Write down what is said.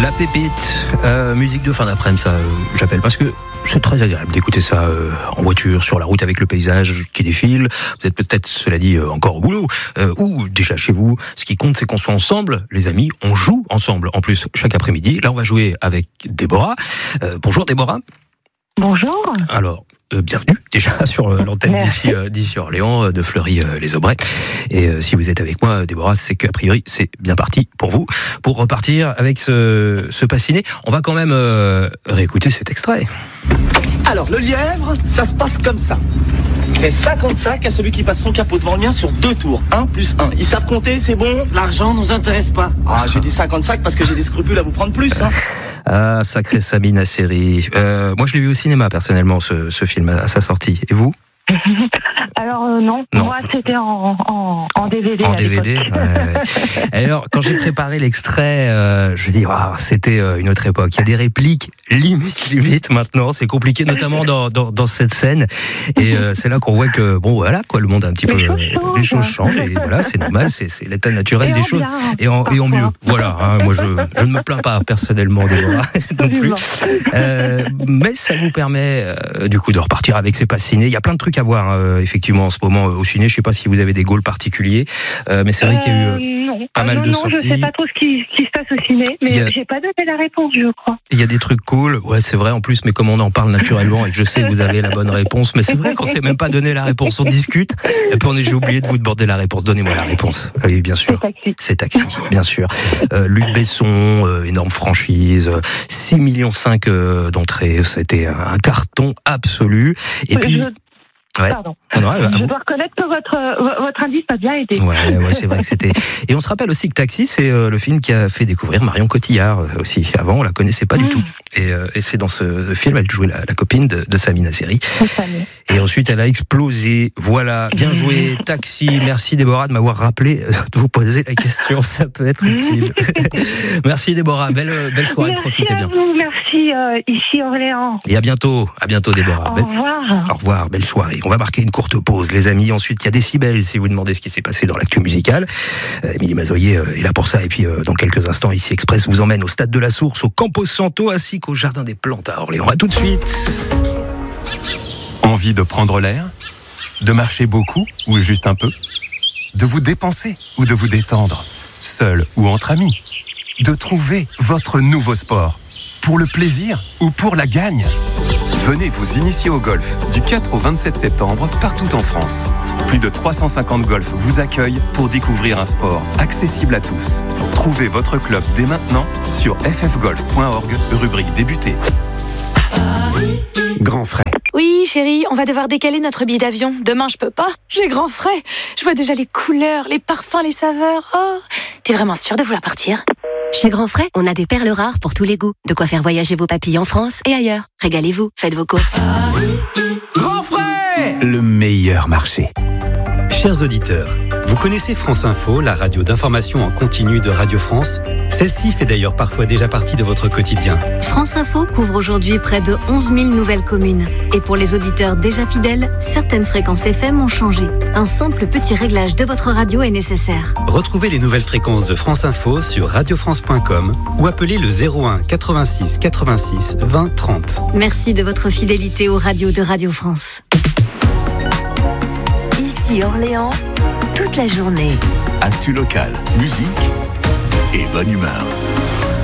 La pépite, musique de fin d'après-midi, ça j'appelle parce que c'est très agréable d'écouter ça en voiture, sur la route avec le paysage qui défile. Vous êtes peut-être, cela dit, encore au boulot ou déjà chez vous. Ce qui compte, c'est qu'on soit ensemble, les amis. On joue ensemble en plus chaque après-midi. Là, on va jouer avec Déborah. Bonjour Déborah. Bonjour. Alors, bienvenue déjà sur l'antenne d'ici Orléans, de Fleury-les-Aubrais. Et si vous êtes avec moi, Déborah, c'est qu'a priori, c'est bien parti pour vous. Pour repartir avec ce passiné, on va quand même réécouter cet extrait. Alors, le lièvre, ça se passe comme ça. C'est 55 à celui qui passe son capot devant le mien sur 2 tours. 1 plus 1. Ils savent compter, c'est bon? L'argent nous intéresse pas. Ah, j'ai dit 55 parce que j'ai des scrupules à vous prendre plus, hein. Ah, sacré Samina Seri. Moi, je l'ai vu au cinéma, personnellement, ce film, à sa sortie. Et vous? Alors non, moi c'était en DVD. En DVD. Alors quand j'ai préparé l'extrait, je me dis c'était une autre époque. Il y a des répliques limite maintenant, c'est compliqué notamment dans cette scène. Et c'est là qu'on voit que voilà quoi, le monde a un petit peu, les choses changent et voilà, c'est normal, c'est l'état naturel des choses. Et en mieux. Voilà. Moi je ne me plains pas personnellement Déborah non plus. Mais ça vous permet du coup de repartir avec ces passinés. Il y a plein de trucs à voir effectivement en ce moment au ciné. Je sais pas si vous avez des goals particuliers, mais c'est vrai qu'il y a eu pas mal de sorties. Non, je sais pas trop ce qui se passe au ciné, mais j'ai pas donné la réponse, je crois. Il y a des trucs cool, ouais, c'est vrai en plus, mais comme on en parle naturellement et que je sais que vous avez la bonne réponse, mais c'est vrai qu'on sait même pas donner la réponse, on discute, et puis j'ai oublié de vous demander la réponse. Donnez-moi la réponse. Oui, bien sûr. C'est Taxi, bien sûr. Luc Besson, énorme franchise, 6,5 millions d'entrées, c'était un carton absolu. Et puis. Ouais. Pardon. Je dois reconnaître que votre indice m'a bien aidé. Ouais, c'est vrai que c'était. Et on se rappelle aussi que Taxi, c'est le film qui a fait découvrir Marion Cotillard aussi. Avant, on la connaissait pas du tout. Et c'est dans ce film, elle jouait la copine de Samina Seri. Et ensuite, elle a explosé. Voilà, bien joué, Taxi. Merci Déborah de m'avoir rappelé de vous poser la question. Ça peut être utile. Merci Déborah. Belle soirée. Profitez bien. Merci ici Orléans. Et à bientôt Déborah. Au revoir. Au revoir. Belle soirée. On va marquer une courte pause, les amis. Ensuite, il y a Décibel, si vous demandez ce qui s'est passé dans l'actu musicale. Émilie Mazoyer est là pour ça. Et puis, dans quelques instants, ici Express vous emmène au Stade de la Source, au Campo Santo, ainsi qu'au Jardin des Plantes à Orléans. À tout de suite. Envie de prendre l'air? De marcher beaucoup ou juste un peu? De vous dépenser ou de vous détendre? Seul ou entre amis? De trouver votre nouveau sport? Pour le plaisir ou pour la gagne? Venez vous initier au golf du 4 au 27 septembre partout en France. Plus de 350 golfs vous accueillent pour découvrir un sport accessible à tous. Trouvez votre club dès maintenant sur ffgolf.org, rubrique débuter. Grand frais. Oui, chérie, on va devoir décaler notre billet d'avion. Demain, je peux pas. J'ai grand frais. Je vois déjà les couleurs, les parfums, les saveurs. Oh, t'es vraiment sûre de vouloir partir ? Chez Grand Frais, on a des perles rares pour tous les goûts. De quoi faire voyager vos papilles en France et ailleurs. Régalez-vous, faites vos courses. Grand frais, le meilleur marché. Chers auditeurs, vous connaissez France Info, la radio d'information en continu de Radio France ? Celle-ci fait d'ailleurs parfois déjà partie de votre quotidien. France Info couvre aujourd'hui près de 11 000 nouvelles communes. Et pour les auditeurs déjà fidèles, certaines fréquences FM ont changé. Un simple petit réglage de votre radio est nécessaire. Retrouvez les nouvelles fréquences de France Info sur radiofrance.com ou appelez le 01 86 86 20 30. Merci de votre fidélité aux radios de Radio France. Ici Orléans, toute la journée. Actu locale, musique et bonne humeur.